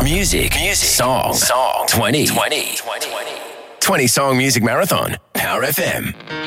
Music. Song. 20 Song Music Marathon. Power FM.